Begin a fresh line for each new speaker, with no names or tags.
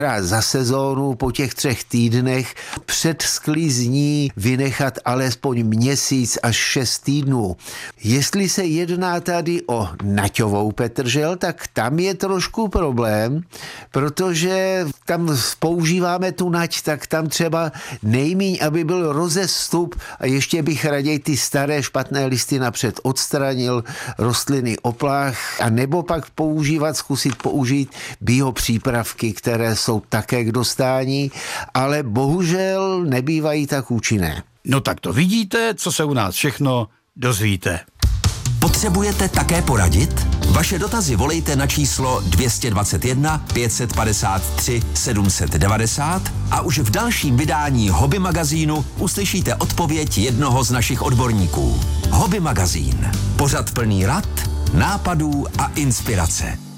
za sezónu po těch 3 týdnech před sklizní vynechat alespoň měsíc až 6 týdnů. Jestli se jedná tady o naťovou petržel, tak tam je trošku problém, protože tam používáme tu nať, tak tam třeba nejmíň, aby byl rozestup a ještě bych raději ty staré špatné listy napřed odstranil, rostliny oplách a nebo pak zkusit použít biopřípravky, které jsou také k dostání, ale bohužel nebývají tak účinné.
No tak to vidíte, co se u nás všechno dozvíte.
Potřebujete také poradit? Vaše dotazy volejte na číslo 221 553 790 a už v dalším vydání Hobby magazínu uslyšíte odpověď jednoho z našich odborníků. Hobby magazín. Pořad plný rad, nápadů a inspirace.